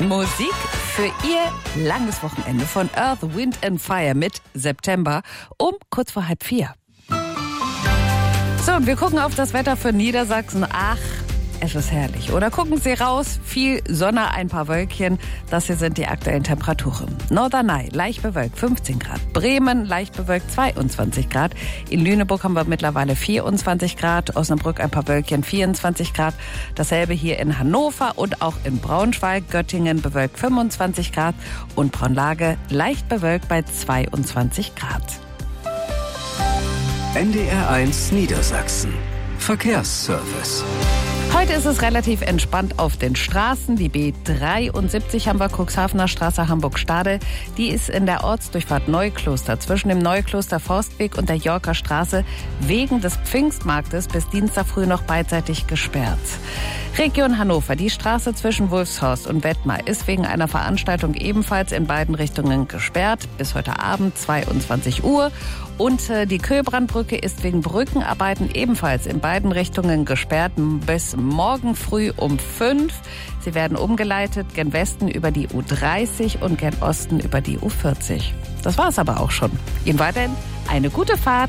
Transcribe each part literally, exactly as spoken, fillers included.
Musik für Ihr langes Wochenende von Earth, Wind and Fire mit September um kurz vor halb vier. So, und wir gucken auf das Wetter für Niedersachsen. Ach, es ist herrlich. Oder gucken Sie raus, viel Sonne, ein paar Wölkchen. Das hier sind die aktuellen Temperaturen. Norderney, leicht bewölkt, fünfzehn Grad. Bremen, leicht bewölkt, zweiundzwanzig Grad. In Lüneburg haben wir mittlerweile vierundzwanzig Grad. Osnabrück ein paar Wölkchen, vierundzwanzig Grad. Dasselbe hier in Hannover und auch in Braunschweig. Göttingen bewölkt, fünfundzwanzig Grad. Und Braunlage leicht bewölkt bei zweiundzwanzig Grad. N D R eins Niedersachsen. Verkehrsservice. Heute ist es relativ entspannt auf den Straßen. Die B dreiundsiebzig haben wir, Cuxhavener Straße, Hamburg-Stade. Die ist in der Ortsdurchfahrt Neukloster zwischen dem Neukloster Forstweg und der Yorker Straße wegen des Pfingstmarktes bis Dienstag früh noch beidseitig gesperrt. Region Hannover, die Straße zwischen Wolfshorst und Wettmar ist wegen einer Veranstaltung ebenfalls in beiden Richtungen gesperrt bis heute Abend zweiundzwanzig Uhr. Und äh, die Köhlbrandbrücke ist wegen Brückenarbeiten ebenfalls in beiden Richtungen gesperrt bis morgen früh um fünf. Sie werden umgeleitet, gen Westen über die U dreißig und gen Osten über die U vierzig. Das war's aber auch schon. Ihnen weiterhin eine gute Fahrt.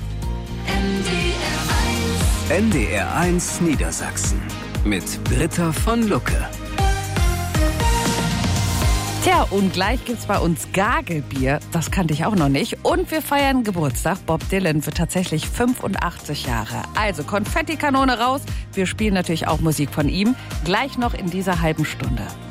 N D R eins Niedersachsen mit Britta von Lucke. Tja, und gleich gibt's bei uns Gagelbier. Das kannte ich auch noch nicht. Und wir feiern Geburtstag. Bob Dylan wird tatsächlich fünfundachtzig Jahre. Also Konfettikanone raus. Wir spielen natürlich auch Musik von ihm. Gleich noch in dieser halben Stunde.